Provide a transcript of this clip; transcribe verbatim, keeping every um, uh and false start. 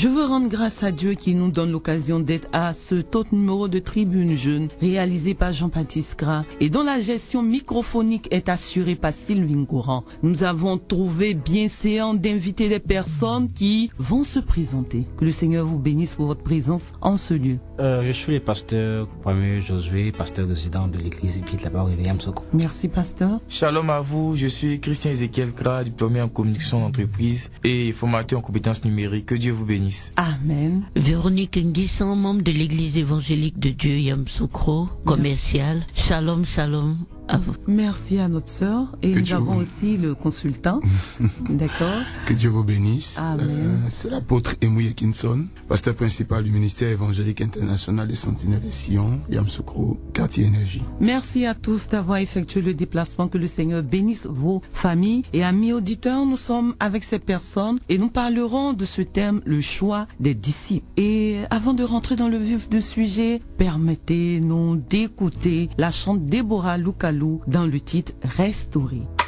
Je veux rendre grâce à Dieu qui nous donne l'occasion d'être à ce taux numéro de Tribune Jeune réalisé par Jean-Baptiste Gras et dont la gestion microphonique est assurée par Sylvine Courant. Nous avons trouvé bien séant d'inviter des personnes qui vont se présenter. Que le Seigneur vous bénisse pour votre présence en ce lieu. Euh, je suis le pasteur Kwame Josué, pasteur résident de l'église Épite de la Parole Réveil Yamsoko. Merci pasteur. Shalom à vous, je suis Christian Ezekiel Gras, diplômé en communication d'entreprise et formateur en compétences numériques. Que Dieu vous bénisse. Amen. Véronique Nguissan, membre de l'église évangélique de Dieu Yamsoukro, commercial. Shalom, shalom. À vous. Merci à notre sœur et Que nous Dieu avons vous... aussi le consultant. D'accord. Que Dieu vous bénisse. Amen. Euh, c'est l'apôtre Emouye Kinson, pasteur principal du ministère évangélique international des Sentinelles de Sion, Yamsoukro, quartier énergie. Merci à tous d'avoir effectué le déplacement. Que le Seigneur bénisse vos familles et amis auditeurs. Nous sommes avec ces personnes et nous parlerons de ce thème, le choix des disciples. Et avant de rentrer dans le vif du sujet, permettez-nous d'écouter la chante Déborah Loukalou dans le titre Restauré.